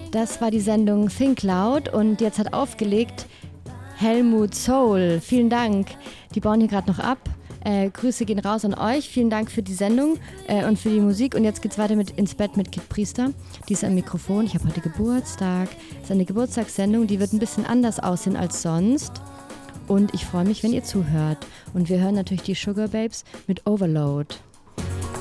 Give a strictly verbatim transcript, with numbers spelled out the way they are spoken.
Das war die Sendung Think Loud und jetzt hat aufgelegt Helmut Soul. Vielen Dank. Die bauen hier gerade noch ab. Äh, Grüße gehen raus an euch. Vielen Dank für die Sendung äh, und für die Musik. Und jetzt geht's weiter mit ins Bett mit Kit Priester. Die ist am Mikrofon. Ich habe heute Geburtstag. Das ist eine Geburtstagssendung. Die wird ein bisschen anders aussehen als sonst. Und ich freue mich, wenn ihr zuhört. Und wir hören natürlich die Sugar Babes mit Overload.